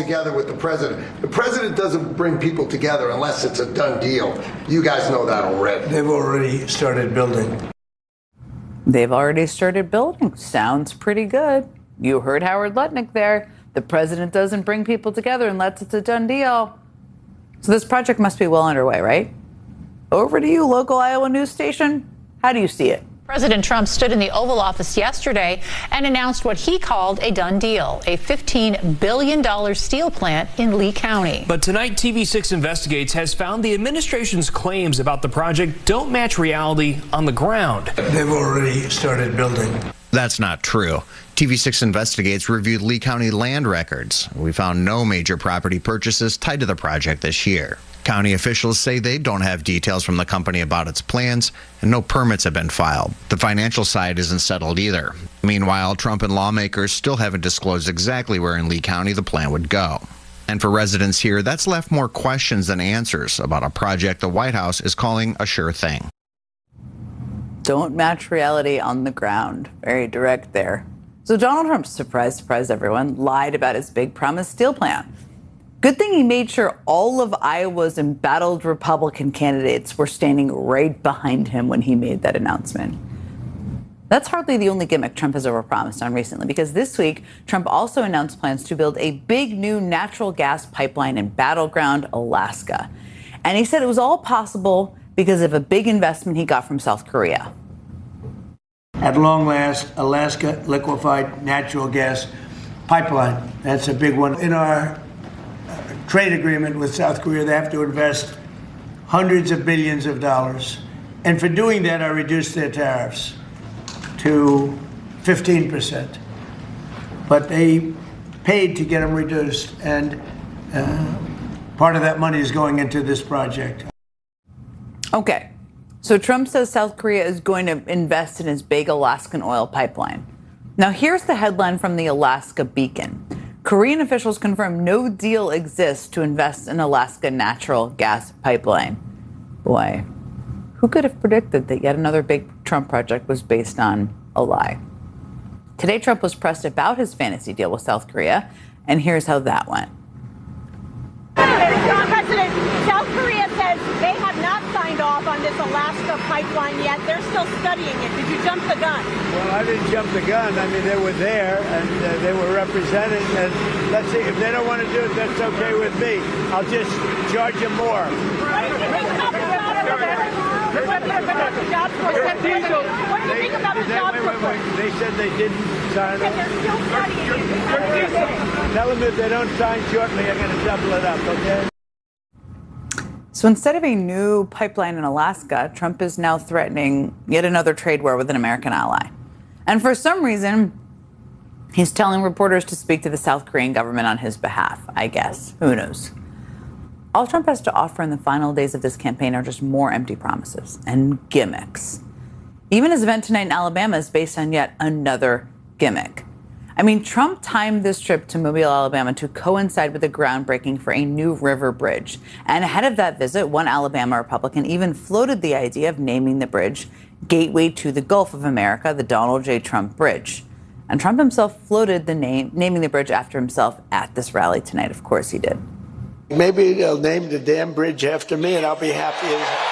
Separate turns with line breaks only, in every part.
together with the president. The president doesn't bring people together unless it's a done deal. You guys know that already.
They've already started building.
They've already started building. Sounds pretty good. You heard Howard Lutnick there. The president doesn't bring people together unless it's a done deal. So this project must be well underway, right? Over to you, local Iowa news station. How do you see it?
President Trump stood in the Oval Office yesterday and announced what he called a done deal, a $15 billion steel plant in Lee County.
But tonight, TV6 Investigates has found the administration's claims about the project don't match reality on the ground.
They've already started building.
That's not true. TV6 Investigates reviewed Lee County land records. We found no major property purchases tied to the project this year. County officials say they don't have details from the company about its plans, and no permits have been filed. The financial side isn't settled either. Meanwhile, Trump and lawmakers still haven't disclosed exactly where in Lee County the plant would go. And for residents here, that's left more questions than answers about a project the White House is calling a sure thing.
Don't match reality on the ground. Very direct there. So Donald Trump, surprise everyone, lied about his big promise steel plant. Good thing he made sure all of Iowa's embattled Republican candidates were standing right behind him when he made that announcement. That's hardly the only gimmick Trump has overpromised on recently, because this week, Trump also announced plans to build a big new natural gas pipeline in Battleground, Alaska. And he said it was all possible because of a big investment he got from South Korea.
At long last, Alaska liquefied natural gas pipeline. That's a big one. In our trade agreement with South Korea, they have to invest hundreds of billions of dollars. And for doing that, I reduced their tariffs to 15%. But they paid to get them reduced. And part of that money is going into this project.
Okay. So Trump says South Korea is going to invest in his big Alaskan oil pipeline. Now, here's the headline from the Alaska Beacon. Korean officials confirm no deal exists to invest in Alaska natural gas pipeline. Boy, who could have predicted that yet another big Trump project was based on a lie? Today, Trump was pressed about his fantasy deal with South Korea, and here's how that went.
President, South Korea says they have not signed off on this Alaska pipeline yet. They're still studying it. Did you jump the gun?
Well, I didn't jump the gun. I mean, they were there, and they were represented. And let's see, if they don't want to do it, that's okay with me. I'll just charge them more.
What do you think about the jobs program? What do you think about the jobs program?
They said they didn't sign
And they're still studying it.
Tell them if they don't sign shortly, I'm going to double it up, okay?
So instead of a new pipeline in Alaska, Trump is now threatening yet another trade war with an American ally. And for some reason, he's telling reporters to speak to the South Korean government on his behalf, I guess. Who knows? All Trump has to offer in the final days of this campaign are just more empty promises and gimmicks. Even his event tonight in Alabama is based on yet another gimmick. I mean, Trump timed this trip to Mobile, Alabama to coincide with the groundbreaking for a new river bridge. And ahead of that visit, one Alabama Republican even floated the idea of naming the bridge Gateway to the Gulf of America, the Donald J. Trump Bridge. And Trump himself floated the name, naming the bridge after himself at this rally tonight. Of course he did.
Maybe they'll name the damn bridge after me, and I'll be happy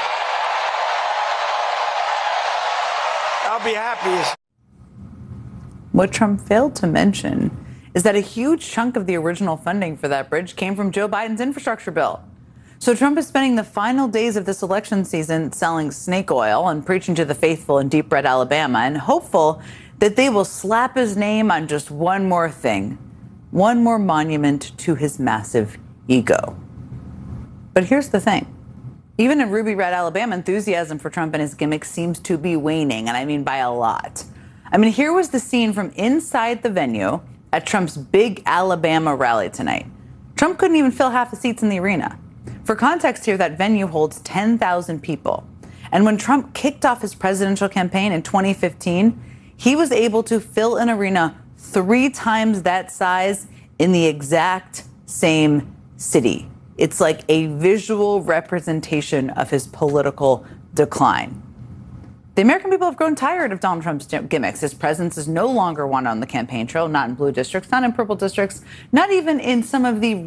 as...
What Trump failed to mention is that a huge chunk of the original funding for that bridge came from Joe Biden's infrastructure bill. So Trump is spending the final days of this election season selling snake oil and preaching to the faithful in deep red Alabama, and hopeful that they will slap his name on just one more thing, one more monument to his massive ego. But here's the thing. Even in ruby red Alabama, enthusiasm for Trump and his gimmicks seems to be waning, and I mean by a lot. I mean, here was the scene from inside the venue at Trump's big Alabama rally tonight. Trump couldn't even fill half the seats in the arena. For context here, that venue holds 10,000 people. And when Trump kicked off his presidential campaign in 2015, he was able to fill an arena 3 times that size in the exact same city. It's like a visual representation of his political decline. The American people have grown tired of Donald Trump's gimmicks. His presence is no longer wanted on the campaign trail, not in blue districts, not in purple districts, not even in some of the